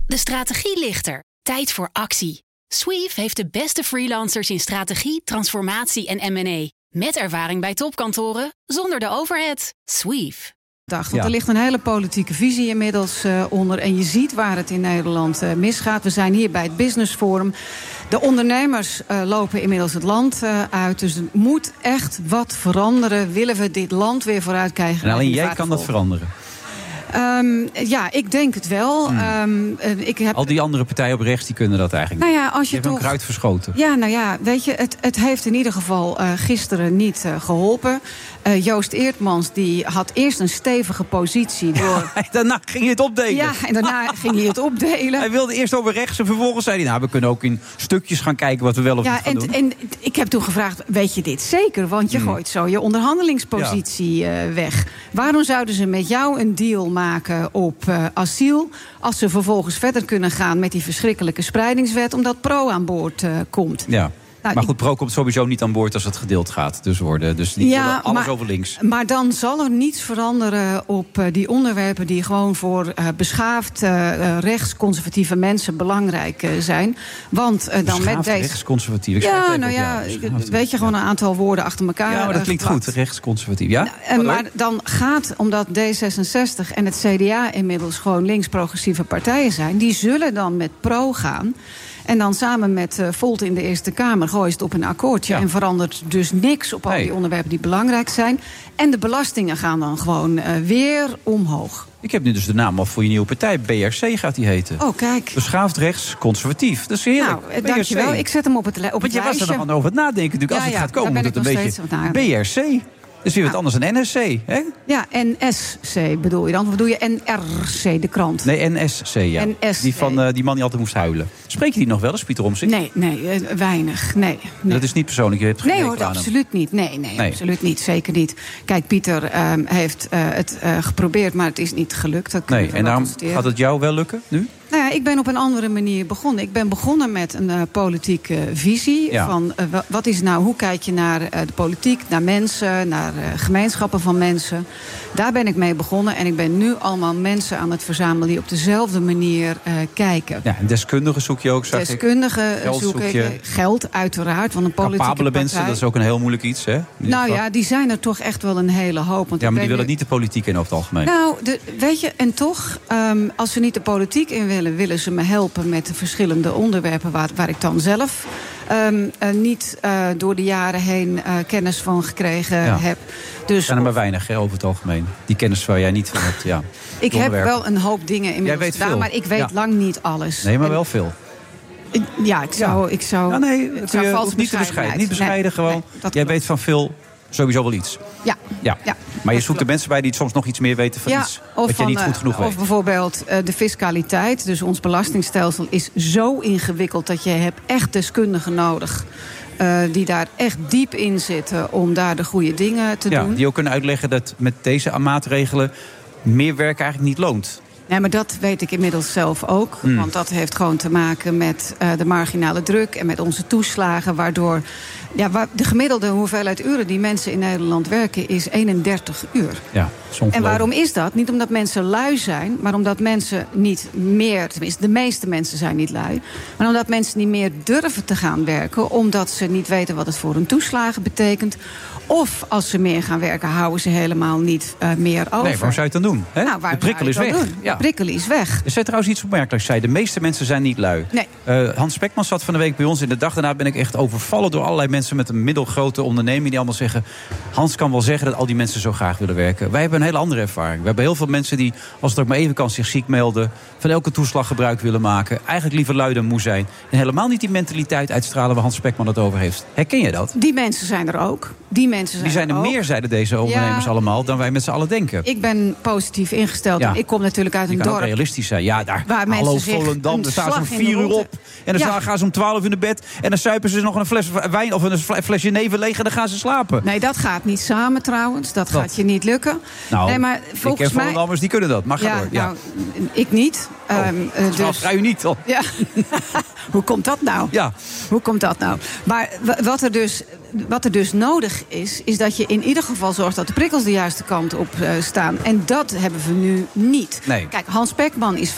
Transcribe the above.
De strategie ligt er. Tijd voor actie. Sweeve heeft de beste freelancers in strategie, transformatie en M&A. Met ervaring bij topkantoren, zonder de overhead. Sweeve. Want er ligt een hele politieke visie inmiddels onder. En je ziet waar het in Nederland misgaat. We zijn hier bij het Business Forum. De ondernemers lopen inmiddels het land uit. Dus er moet echt wat veranderen. Willen we dit land weer vooruit krijgen? En alleen jij kan dat veranderen? Ja, ik denk het wel. Al die andere partijen op rechts die kunnen dat eigenlijk niet. Nou ja, als je hebt een kruid verschoten. Ja, nou ja, weet je, het heeft in ieder geval gisteren niet geholpen. Joost Eertmans die had eerst een stevige positie. Daarna ging hij het opdelen. Ja, en daarna ging hij het opdelen. Hij wilde eerst over rechts en vervolgens zei hij... nou, we kunnen ook in stukjes gaan kijken wat we wel of niet gaan doen. En ik heb toen gevraagd, weet je dit zeker? Want je gooit zo je onderhandelingspositie weg. Waarom zouden ze met jou een deal maken op asiel... als ze vervolgens verder kunnen gaan met die verschrikkelijke spreidingswet... omdat Pro aan boord komt? Ja. Maar goed, Pro komt sowieso niet aan boord als het gedeeld gaat dus worden. Dus die willen alles over links. Maar dan zal er niets veranderen op die onderwerpen... die gewoon voor beschaafd rechtsconservatieve mensen belangrijk zijn. Want dan met deze rechtsconservatief. Weet je, gewoon een aantal woorden achter elkaar. Ja, maar dat klinkt goed, rechtsconservatief. Ja? Maar dan gaat, omdat D66 en het CDA inmiddels gewoon links-progressieve partijen zijn... die zullen dan met Pro gaan... En dan samen met Volt in de Eerste Kamer gooien ze het op een akkoordje... en verandert dus niks op al die onderwerpen die belangrijk zijn. En de belastingen gaan dan gewoon weer omhoog. Ik heb nu dus de naam al voor je nieuwe partij. BRC gaat die heten. Oh, kijk. Beschaafd rechts, conservatief. Dat is heerlijk. Nou, dankjewel. Ik zet hem op het lijstje. Want je was er nog aan over het nadenken natuurlijk. Als het gaat komen, moet het een beetje... BRC. Dus weer wat anders dan NSC, hè? Ja, NSC bedoel je dan? Of bedoel je NRC, de krant? Nee, NSC, ja. NSC. Die van die man die altijd moest huilen. Spreek je die nog wel eens, Pieter Omtzigt? Nee, weinig. Nee. Dat is niet persoonlijk? Je hebt geen hoor, absoluut niet. Nee, absoluut niet. Zeker niet. Kijk, Pieter heeft het geprobeerd, maar het is niet gelukt. En daarom gaat het jou wel lukken nu? Nou ja, ik ben op een andere manier begonnen. Ik ben begonnen met een politieke visie. Ja. Van wat is nou, hoe kijk je naar de politiek, naar mensen, naar gemeenschappen van mensen. Daar ben ik mee begonnen. En ik ben nu allemaal mensen aan het verzamelen die op dezelfde manier kijken. Ja, en deskundigen zoek je ook, zag deskundigen zoek ik. Geld, uiteraard. Want een politieke capabele partij... mensen, dat is ook een heel moeilijk iets, hè? Ja, die zijn er toch echt wel een hele hoop. Want maar die willen niet de politiek in over het algemeen. Nou, weet je, en toch, als ze niet de politiek in willen ze me helpen met de verschillende onderwerpen waar ik dan zelf niet door de jaren heen kennis van gekregen heb. Dus er zijn er maar weinig, hè, over het algemeen. Die kennis waar jij niet van hebt, ja. Ik heb wel een hoop dingen inmiddels gedaan, maar ik weet lang niet alles. Nee, maar wel veel. Ja, ik zou ja, nee, het zou vals niet te bescheiden. Niet bescheiden, gewoon. Jij weet van veel sowieso wel iets. Ja. Maar je zoekt de mensen bij die soms nog iets meer weten van iets wat je niet goed genoeg weet. Of bijvoorbeeld de fiscaliteit. Dus ons belastingstelsel is zo ingewikkeld dat je hebt echt deskundigen nodig. Die daar echt diep in zitten om daar de goede dingen te doen. Die ook kunnen uitleggen dat met deze maatregelen meer werk eigenlijk niet loont. Nee, maar dat weet ik inmiddels zelf ook. Want dat heeft gewoon te maken met de marginale druk en met onze toeslagen. Waardoor de gemiddelde hoeveelheid uren die mensen in Nederland werken is 31 uur. Ja, en waarom is dat? Niet omdat mensen lui zijn, maar omdat mensen niet meer... tenminste, de meeste mensen zijn niet lui. Maar omdat mensen niet meer durven te gaan werken, omdat ze niet weten wat het voor hun toeslagen betekent. Of als ze meer gaan werken, houden ze helemaal niet meer over. Nee, waarom zou je het dan doen? Hè? Nou, de prikkel is weg. De prikkel is weg. Er zei trouwens iets opmerkelijks. Zei, de meeste mensen zijn niet lui. Nee. Hans Spekman zat van de week bij ons. In de dag daarna ben ik echt overvallen door allerlei mensen met een middelgrote onderneming. Die allemaal zeggen, Hans kan wel zeggen dat al die mensen zo graag willen werken. Wij hebben een hele andere ervaring. We hebben heel veel mensen die, als het ook maar even kan, zich ziek melden. Van elke toeslag gebruik willen maken. Eigenlijk liever lui dan moe zijn. En helemaal niet die mentaliteit uitstralen waar Hans Spekman het over heeft. Herken je dat? Die mensen zijn er ook. Die zijn er meer, zeiden deze ondernemers allemaal, dan wij met z'n allen denken. Ik ben positief ingesteld. Ik kom natuurlijk uit een dorp. Je kan ook realistisch zijn. Ja, daar. Hallo Volendam, daar staan ze om 4 uur op. En dan gaan ze om 12 uur naar bed. En dan suipen ze nog een fles wijn of een fles jenever leeg en dan gaan ze slapen. Nee, dat gaat niet samen trouwens. Dat gaat je niet lukken. Nou, nee, maar volgens mij... Volendammers die kunnen dat. Mag ga door. Nou, ik niet. Dus ga je niet dan. Ja. Hoe komt dat nou? Ja. Hoe komt dat nou? Maar wat er dus nodig is dat je in ieder geval zorgt dat de prikkels de juiste kant op staan. En dat hebben we nu niet. Nee. Kijk, Hans Spekman is